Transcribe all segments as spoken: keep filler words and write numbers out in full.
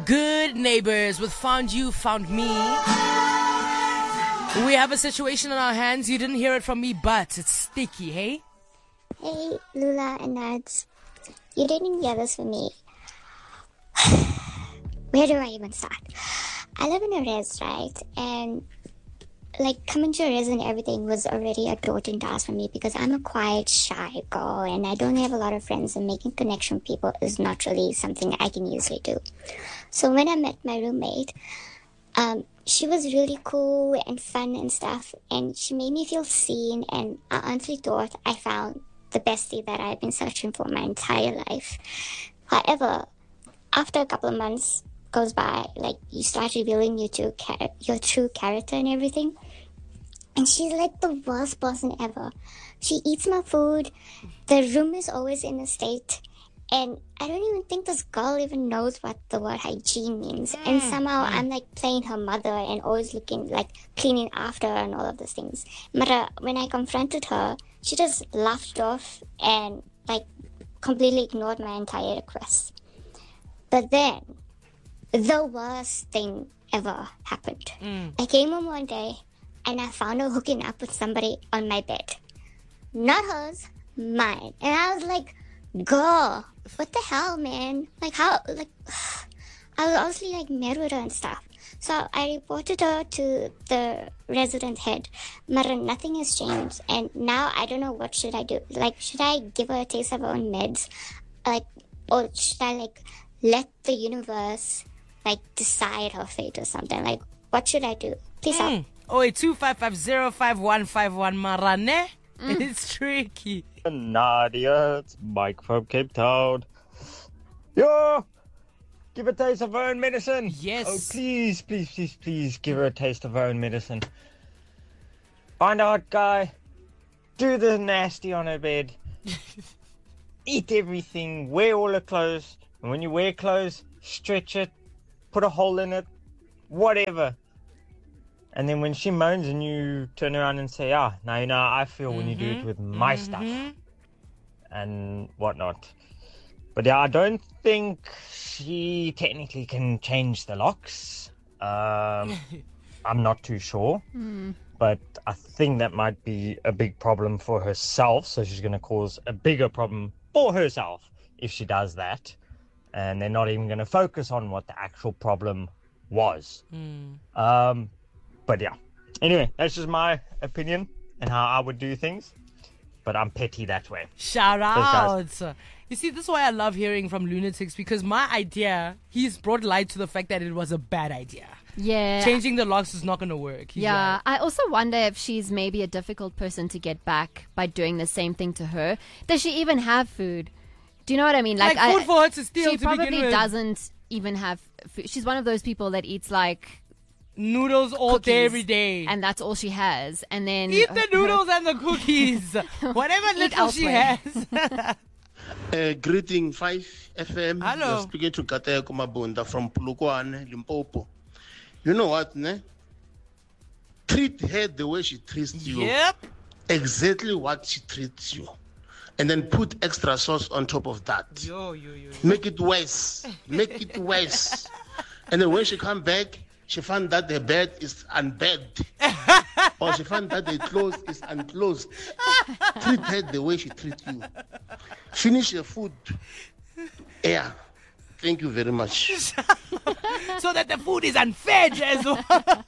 Good neighbors with Found You, Found Me. We have a situation on our hands. You didn't hear it from me, but it's sticky, hey? Hey, Lula and Nads. You didn't hear this from me. Where do I even start? I live in a res, right? And like coming to a res and everything was already a daunting task for me because I'm a quiet, shy girl and I don't have a lot of friends, and making connection with people is not really something I can usually do. So when I met my roommate, um, she was really cool and fun and stuff, and she made me feel seen, and I honestly thought I found the bestie that I've been searching for my entire life. However, after a couple of months goes by, like you start revealing your true, char- your true character and everything, and she's like the worst person ever. She eats my food, the room is always in a state, and I don't even think this girl even knows what the word hygiene means. Mm. And somehow mm. I'm like playing her mother and always looking like cleaning after her and all of those things. But uh, when I confronted her, she just laughed off and like completely ignored my entire request. But then the worst thing ever happened. Mm. I came home one day and I found her hooking up with somebody on my bed. Not hers, mine. And I was like, girl, what the hell, man? Like, how, like, I was obviously, like, mad with her and stuff. So I reported her to the resident head. But nothing has changed. And now I don't know what should I do. Like, should I give her a taste of her own meds? Like, or should I, like, let the universe, like, decide her fate or something? Like, what should I do? Please mm. help. Oh, wait, two five five zero five one five one, Marane. Mm. It's tricky. Nadia, it's Mike from Cape Town. Yo, give a taste of her own medicine. Yes. Oh, please, please, please, please give her a taste of her own medicine. Find a hot guy. Do the nasty on her bed. Eat everything. Wear all her clothes. And when you wear clothes, stretch it. Put a hole in it. Whatever. And then when she moans and you turn around and say, ah, now you know how I feel mm-hmm. when you do it with my mm-hmm. stuff and whatnot. But yeah, I don't think she technically can change the locks. Um, I'm not too sure. Mm. But I think that might be a big problem for herself. So she's going to cause a bigger problem for herself if she does that. And they're not even going to focus on what the actual problem was. Mm. Um... But yeah, anyway, that's just my opinion and how I would do things. But I'm petty that way. Shout out. You see, this is why I love hearing from lunatics, because my idea, he's brought light to the fact that it was a bad idea. Yeah. Changing the locks is not going to work. He's yeah. right. I also wonder if she's maybe a difficult person to get back by doing the same thing to her. Does she even have food? Do you know what I mean? Like, like food I, for her to steal She to probably begin with. doesn't even have food. She's one of those people that eats like noodles all cookies, day, every day. And that's all she has. And then eat the noodles and the cookies. Whatever little she has. uh, greeting five F M. Hello. You're speaking to Kateko Mabunda from Polokwane, Limpopo. You know what, ne? Treat her the way she treats you. Yep. Exactly what she treats you. And then put extra sauce on top of that. Yo, yo, yo, yo. Make it worse. Make it worse. And then when she come back, she found that the bed is unbedded. Or she found that the clothes is unclosed. Treat her the way she treats you. Finish your food. Yeah. Thank you very much. So that the food is unfed as well.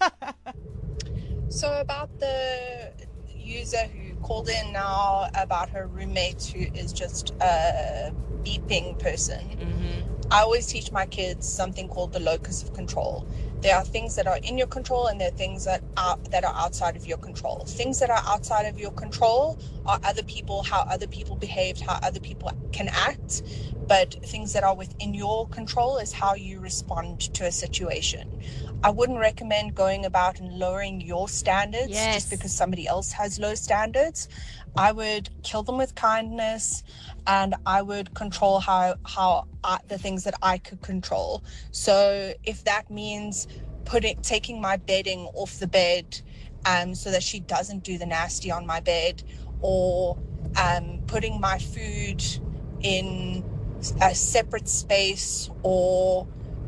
So about the user who called in now about her roommate who is just a beeping person. Mm-hmm. I always teach my kids something called the locus of control. There are things that are in your control and there are things that are, that are outside of your control. Things that are outside of your control are other people, how other people behaved, how other people can act. But things that are within your control is how you respond to a situation. I wouldn't recommend going about and lowering your standards yes. just because somebody else has low standards. I would kill them with kindness, and I would control how how I, the things that I could control. So if that means putting taking my bedding off the bed um, so that she doesn't do the nasty on my bed, or um, putting my food in a separate space, or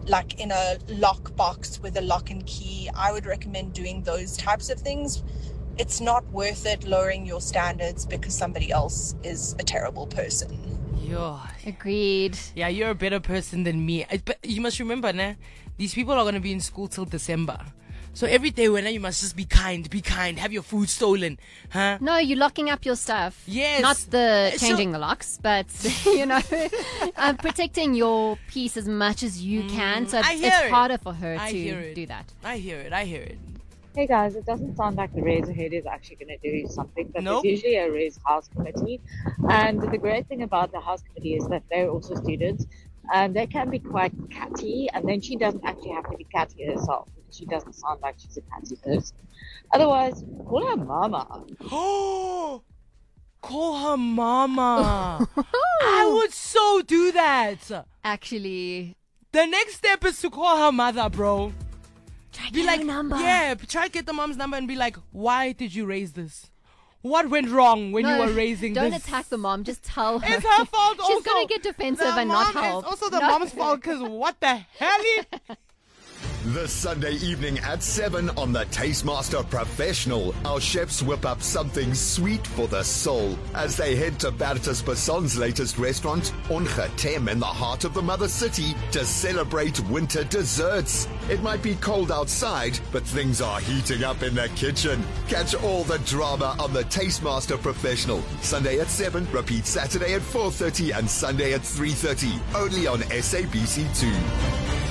like in a lock box with a lock and key. I would recommend doing those types of things. It's not worth it lowering your standards because somebody else is a terrible person. Yo. Agreed. Yeah, you're a better person than me. I- But you must remember, nah, these people are going to be in school till December. So every day when you must just be kind, be kind, have your food stolen, huh? No, you're locking up your stuff. Yes. Not the So- changing the locks, but, you know, uh, protecting your peace as much as you can. So I it's, hear it's it. harder for her I hear to it. do that. I hear it, I hear it. Hey guys, it doesn't sound like the Razorhead is actually going to do something, but Nope. there's usually a Res House Committee. And the great thing about the House Committee is that they're also students, and they can be quite catty, and then she doesn't actually have to be catty herself, because she doesn't sound like she's a catty person. Otherwise, call her mama. Oh, call her mama. I would so do that. Actually, The next step is to call her mother, bro. try Be get like, her number. yeah, try to get the mom's number and be like, why did you raise this? What went wrong when No, you were raising don't this? attack the mom. Just tell her. It's her fault also. She's gonna get defensive The and not mom is help. also the No. mom's fault because what the hell? This Sunday evening at seven on the Tastemaster Professional, our chefs whip up something sweet for the soul as they head to Bertus Basson's latest restaurant, Ongetem, in the heart of the mother city, to celebrate winter desserts. It might be cold outside, but things are heating up in the kitchen. Catch all the drama on the Tastemaster Professional. Sunday at seven, repeat Saturday at four thirty and Sunday at three thirty. Only on S A B C two.